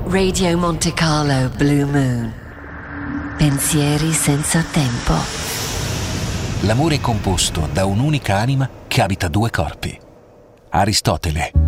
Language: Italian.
Radio Monte Carlo Blue Moon. Pensieri senza tempo. L'amore è composto da un'unica anima che abita due corpi. Aristotele.